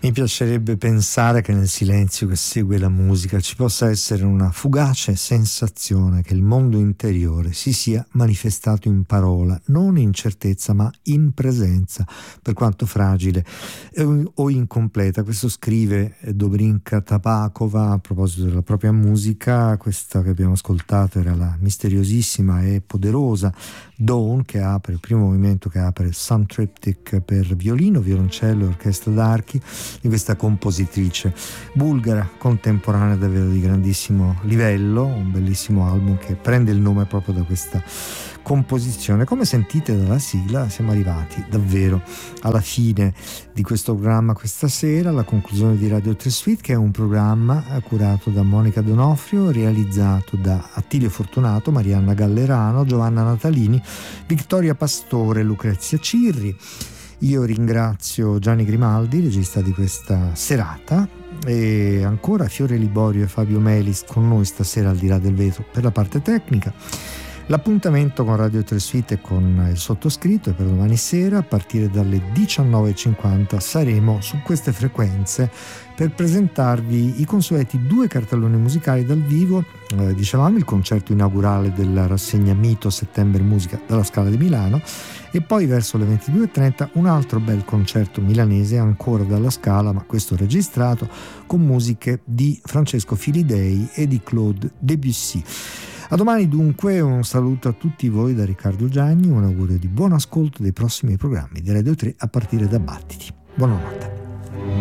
Mi piacerebbe pensare che nel silenzio che segue la musica ci possa essere una fugace sensazione che il mondo interiore si sia manifestato in parola, non in certezza ma in presenza, per quanto fragile o incompleta. Questo scrive Dobrinka Tabakova a proposito della propria musica. Questa che abbiamo ascoltato era la misteriosissima e poderosa Dawn, che apre il primo movimento, che apre il Sun Triptych per violino, violoncello e orchestra d'archi di questa compositrice bulgara contemporanea davvero di grandissimo livello, un bellissimo album che prende il nome proprio da questa composizione. Come sentite dalla sigla siamo arrivati davvero alla fine di questo programma questa sera, alla conclusione di Radio 3 Suite, che è un programma curato da Monica Donofrio, realizzato da Attilio Fortunato, Marianna Gallerano, Giovanna Natalini, Vittoria Pastore, Lucrezia Cirri. Io ringrazio Gianni Grimaldi, regista di questa serata, e ancora Fiore Liborio e Fabio Melis con noi stasera al di là del vetro per la parte tecnica. L'appuntamento con Radio 3 Suite e con il sottoscritto è per domani sera a partire dalle 19.50. Saremo su queste frequenze per presentarvi i consueti 2 cartelloni musicali dal vivo. Dicevamo il concerto inaugurale della rassegna Mito Settember Musica dalla Scala di Milano, e poi verso le 22.30 un altro bel concerto milanese ancora dalla Scala, ma questo registrato, con musiche di Francesco Filidei e di Claude Debussy. A domani dunque, un saluto a tutti voi da Riccardo Gianni, un augurio di buon ascolto dei prossimi programmi di Radio 3 a partire da Battiti. Buonanotte.